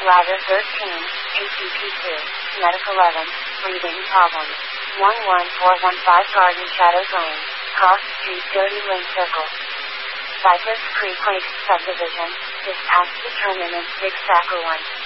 Ladder 13, ACP2, Medic 11, breathing problems. 11415 Garden Shadows Lane, Cross Street Dirty Lane Circle. Cypress Creek Lakes Subdivision, Dispatch Determinant Big Sacker 1.